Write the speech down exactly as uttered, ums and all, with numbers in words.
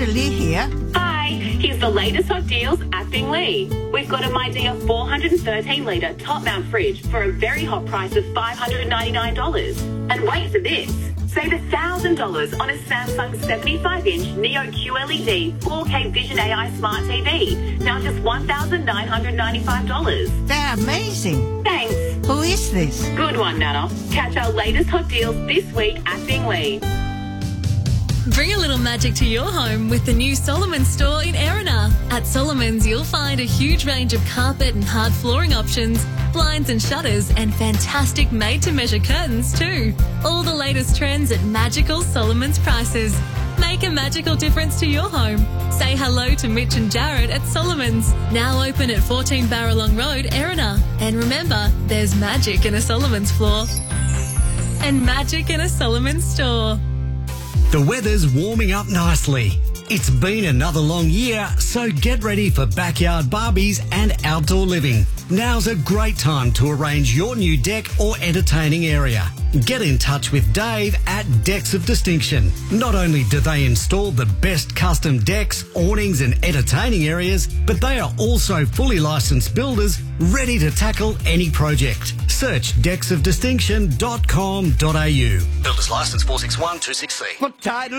Amanda Lee here. Hi, here's the latest hot deals at Binglee. We've got a Midea four hundred thirteen litre top mount fridge for a very hot price of five hundred ninety-nine dollars. And wait for this. Save one thousand dollars on a Samsung seventy-five inch Neo Q L E D four K Vision A I Smart T V. Now just one thousand nine hundred ninety-five dollars. They're amazing. Thanks. Who is this? Good one, Nana. Catch our latest hot deals this week at Binglee. Bring a little magic to your home with the new Solomon's store in Erina. At Solomon's, you'll find a huge range of carpet and hard flooring options, blinds and shutters, and fantastic made-to-measure curtains too. All the latest trends at magical Solomon's prices. Make a magical difference to your home. Say hello to Mitch and Jared at Solomon's. Now open at fourteen Barralong Road, Erina. And remember, there's magic in a Solomon's floor. And magic in a Solomon's store. The weather's warming up nicely. It's been another long year, so get ready for backyard barbies and outdoor living. Now's a great time to arrange your new deck or entertaining area. Get in touch with Dave at Decks of Distinction. Not only do they install the best custom decks, awnings and entertaining areas, but they are also fully licensed builders ready to tackle any project. Search decks of distinction dot com dot a u. Builders license four six one two six C. What title